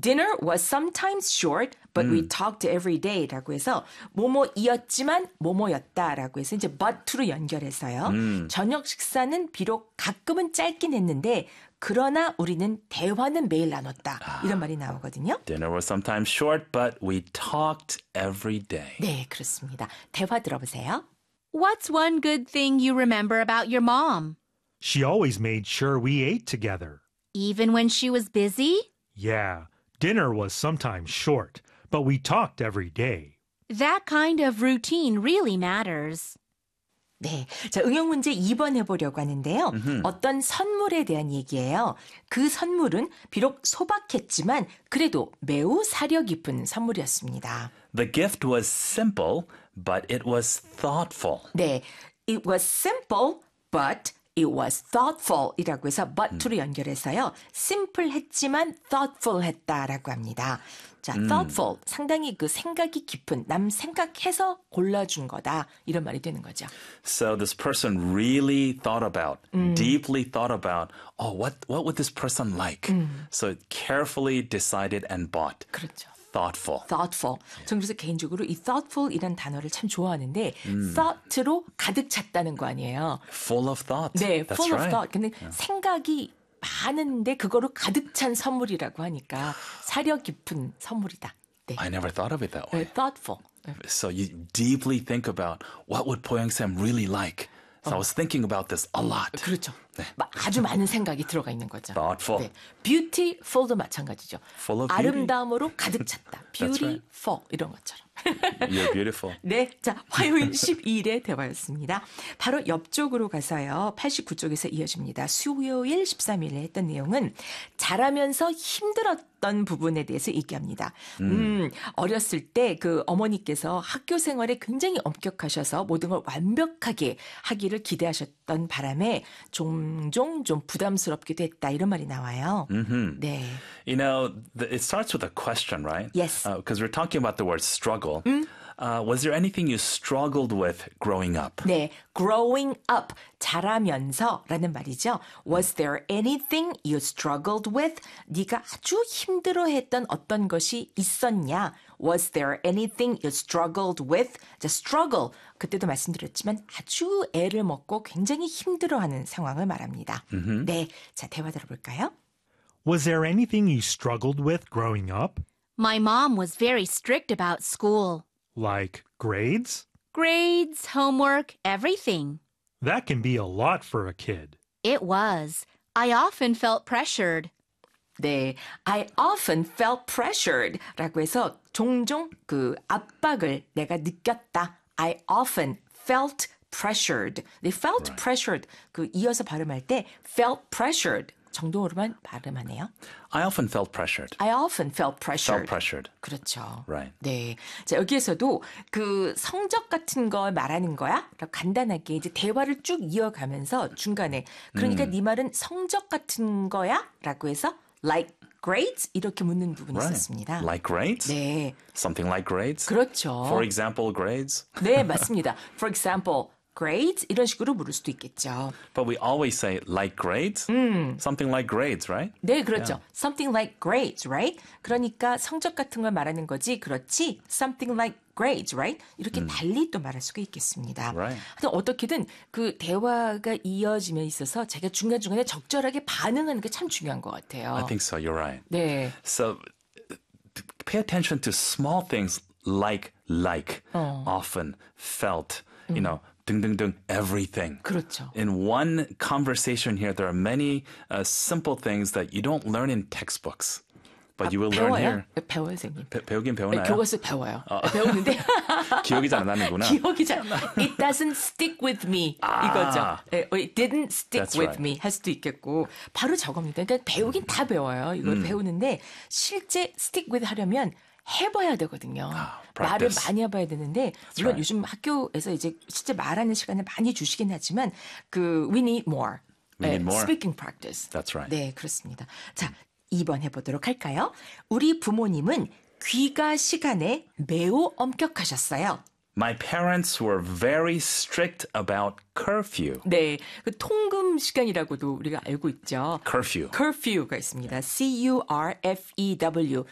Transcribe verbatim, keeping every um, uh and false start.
dinner was sometimes short, but we talked every day 라고 해서 뭐뭐이었지만 뭐뭐였다라고 해서 이제 but to로 연결해서요. 음. 저녁 식사는 비록 가끔은 짧긴 했는데 그러나 우리는 대화는 매일 나눴다. 이런 말이 나오거든요. Dinner was sometimes short, but we talked every day. 네, 그렇습니다. 대화 들어보세요. What's one good thing you remember about your mom? She always made sure we ate together. Even when she was busy? Yeah, dinner was sometimes short, but we talked every day. That kind of routine really matters. 네, 자 응용 문제 이 번 해보려고 하는데요. 어떤 선물에 대한 얘기예요. 그 선물은 비록 소박했지만 그래도 매우 사려 깊은 선물이었습니다. The gift was simple, but it was thoughtful. 네, it was simple, but it was thoughtful 이라고 해서 but to로 연결해서요. simple했지만 thoughtful 했다라고 합니다. 자, thoughtful, 상당히 그 생각이 깊은, 남 생각해서 골라준 거다. 이런 말이 되는 거죠. So this person really thought about, deeply thought about, oh, what, what would this person like? So carefully decided and bought. 그렇죠. Thoughtful. thoughtful. 전 그래서 개인적으로 이 thoughtful이라는 단어를 참 좋아하는데 thought로 가득 찼다는 거 아니에요. Full of thought. 네, That's full of right. thought. 근데 생각이 많은데 그거로 가득 찬 선물이라고 하니까 사려 깊은 선물이다. 네. I never thought of it that way. 네, thoughtful. So you deeply think about what would Poyoung-sam really like. So I was thinking about this a lot. 그렇죠. 네. 아주 많은 생각이 들어가 있는 거죠. Thoughtful. 네. beautiful도 마찬가지죠. Full of beauty. 아름다움으로 가득 찼다. That's right. beautiful 이런 것처럼. You're beautiful. 네, 자 화요일 십이 일의 대화였습니다. 바로 옆쪽으로 가서요. 팔십구 쪽에서 이어집니다. 수요일 십삼 일에 했던 내용은 잘하면서 힘들었던 부분에 대해서 얘기합니다. 음, 음 어렸을 때 그 어머니께서 학교 생활에 굉장히 엄격하셔서 모든 걸 완벽하게 하기를 기대하셨던 바람에 종종 좀 부담스럽기도 했다. 이런 말이 나와요. Mm-hmm. 네. You know, the, it starts with a question, right? Yes. Because we're talking about the word struggle. Uh, was there anything you struggled with growing up? 네, growing up, 자라면서라는 말이죠. Was there anything you struggled with? 네가 아주 힘들어했던 어떤 것이 있었냐? Was there anything you struggled with? 자, struggle, 그때도 말씀드렸지만 아주 애를 먹고 굉장히 힘들어하는 상황을 말합니다. Mm-hmm. 네, 자, 대화 들어볼까요? Was there anything you struggled with growing up? My mom was very strict about school. Like grades? Grades, homework, everything. That can be a lot for a kid. It was. I often felt pressured. 네, I often felt pressured 라고 해서 종종 그 압박을 내가 느꼈다. I often felt pressured. 네, felt Right. pressured. 그 이어서 발음할 때 felt pressured 정도로만 발음하네요. I often felt pressured. I often felt pressured. Felt pressured. 그렇죠. Right. 네. 자, 여기에서도 그 성적 같은 걸 말하는 거야? 라고 간단하게 이제 대화를 쭉 이어가면서 중간에 그러니까 음. 네 말은 성적 같은 거야? 라고 해서 like grades? 이렇게 묻는 부분이 Right. 있었습니다. Like grades? 네. Something like grades? 그렇죠. For example, grades? 네, 맞습니다. For example, grades? 이런 식으로 물을 수도 있겠죠. But we always say like grades? Something like grades, right? 네, 그렇죠. Something like grades, right? 그러니까 성적 같은 걸 말하는 거지. 그렇지? Something like grades, right? 이렇게 달리 또 말할 수가 있겠습니다. Right. 하여튼 어떻게든 그 대화가 이어짐에 있어서 제가 중간중간에 적절하게 반응하는 게 참 중요한 것 같아요. I think so. You're right. 네. So pay attention to small things like, like, 어. often, felt, you know, 등등등, everything. 그렇죠. In one conversation here, there are many uh, simple things that you don't learn in textbooks, but you will learn 배워요? here. 네, 배워요, 선생님. 배, 배우긴 네, 배우나요? 교과서 배워요. 배우는데 기억이 잘 안 나는구나. 기억이 잘 It doesn't stick with me 아. 이거죠. 네, It didn't stick That's with right. me 할 수도 있겠고 바로 저겁니다. 그러니까 배우긴 다 배워요. 이걸 음. 배우는데 실제 stick with 하려면 해봐야 되거든요. 아, 말을 practice. 많이 해봐야 되는데 물론 right. 요즘 학교에서 이제 실제 말하는 시간을 많이 주시긴 하지만 그 we need more. We need more. Speaking practice. That's right. 네, 그렇습니다. 자, 이 번 해보도록 할까요? 우리 부모님은 귀가 시간에 매우 엄격하셨어요. My parents were very strict about curfew. 네, 그 통금 시간이라고도 우리가 알고 있죠. Curfew. curfew가 있습니다. C U R F E W.